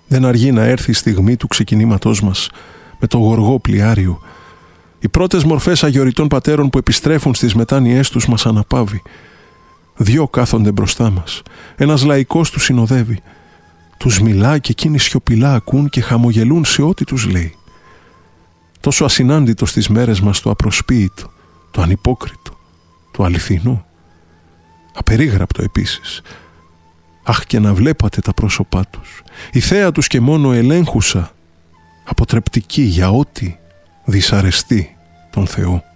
Δεν αργεί να έρθει η στιγμή του ξεκινήματός μας με το γοργό πλοιάριο. Οι πρώτες μορφές αγιοριτών πατέρων που επιστρέφουν στις μετάνοιές τους μας αναπαύει. 2 κάθονται μπροστά μας. Ένας λαϊκός τους συνοδεύει. Τους μιλά και εκείνοι σιωπηλά ακούν και χαμογελούν σε ό,τι τους λέει. Τόσο ασυνάντητο στις μέρες μας το απροσποίητο, το ανυπόκριτο, το αληθινό. Απερίγραπτο επίσης. Αχ, και να βλέπατε τα πρόσωπά τους. Η θέα τους και μόνο ελέγχουσα, αποτρεπτική για ό,τι δυσαρεστεί τον Θεό.